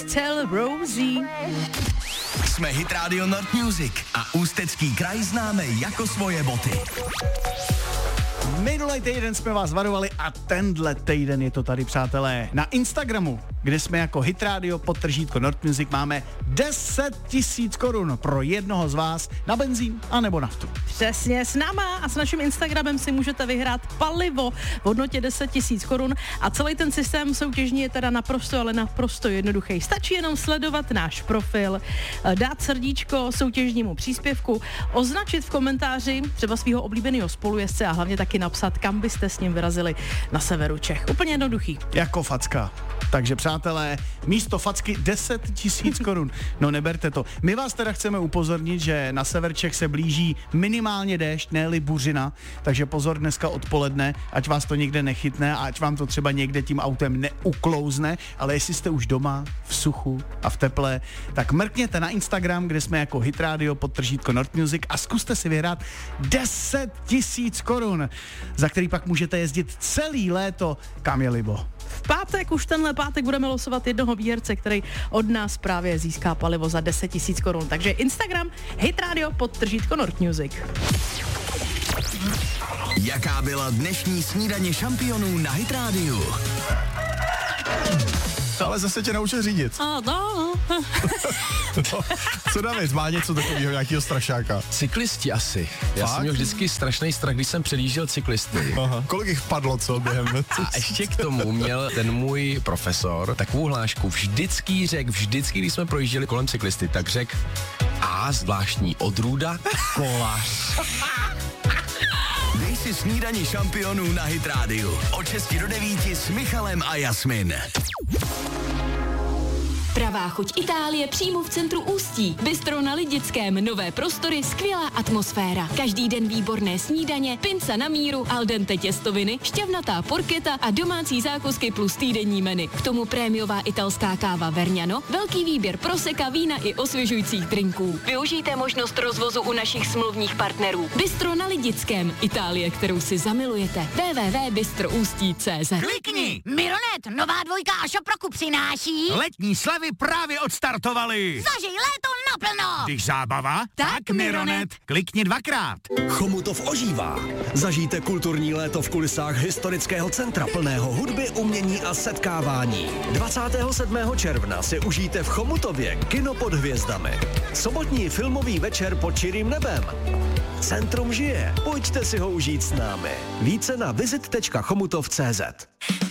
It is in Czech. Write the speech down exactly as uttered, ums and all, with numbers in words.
Tell Rosie. Jsme Hit Radio North Music a Ústecký kraj známe jako svoje boty. Minulý týden jsme vás varovali a tenhle týden je to tady, přátelé. Na Instagramu, kde jsme jako Hit Radio podtržítko North Music, máme deset tisíc korun pro jednoho z vás na benzín a nebo naftu. Přesně, s náma a s naším Instagramem si můžete vyhrát palivo v hodnotě deset tisíc korun a celý ten systém soutěžní je teda naprosto, ale naprosto jednoduchý. Stačí jenom sledovat náš profil, dát srdíčko soutěžnímu příspěvku, označit v komentáři třeba svého oblíbeného spolujezdce a hlavně taky napsat, kam byste s ním vyrazili na severu Čech. Úplně jednoduchý. Jako facka. Takže přátelé, místo facky deset tisíc korun. No neberte to. My vás teda chceme upozornit, že na sever Čech se blíží minimálně déšť, ne-li buřina, takže pozor dneska odpoledne, ať vás to někde nechytne a ať vám to třeba někde tím autem neuklouzne, ale jestli jste už doma, v suchu a v teple, tak mrkněte na Instagram, kde jsme jako Hit Radio podtržítko North Music a zkuste si vyhrát deset tisíc korun, za který pak můžete jezdit celý léto, kam je libo. V pátek, už tenhle pátek budeme losovat jednoho výherce, který od nás právě získá palivo za deset tisíc korun. Takže Instagram Hit Radio podtržítko North Music. Jaká byla dnešní snídaně šampionů na Hit Radio? Ale zase tě naučil řídit. A no. No, co David, má něco takového, nějakého strašáka? Cyklisti asi. Já Fakt? jsem měl vždycky strašný strach, když jsem předjížděl cyklisty. Aha. Kolik jich padlo, co během? A ještě k tomu měl ten můj profesor takovou hlášku. Vždycky řekl, vždycky, když jsme projížděli kolem cyklisty, tak řekl a zvláštní odrůda kolář. Dej si snídaně šampionů na Hit Radio. Od šesti do devíti s Michalem a Jasmin. Pravá chuť Itálie přímo v centru Ústí. Bistro na Lidickém, nové prostory, skvělá atmosféra. Každý den výborné snídaně, pinca na míru, al dente těstoviny, šťavnatá porketa a domácí zákusky plus týdenní menu. K tomu prémiová italská káva Vergnano, velký výběr proseka, vína i osvěžujících drinků. Využijte možnost rozvozu u našich smluvních partnerů. Bistro na Lidickém, Itálie, kterou si zamilujete. w w w tečka bistro ústí tečka cé zet. Klikni! Mironet, nová dvojka a šoproku přináší. Letní slavy právě odstartovaly. Zažij léto naplno. Když zábava, Tak Mironet. Klikni dvakrát. Chomutov ožívá. Zažijte kulturní léto v kulisách historického centra plného hudby, umění a setkávání. dvacátého sedmého června si užijte v Chomutově kino pod hvězdami. Sobotní filmový večer pod čirým nebem. Centrum žije. Pojďte si ho užít s námi. Více na visit tečka chomutov tečka cé zet.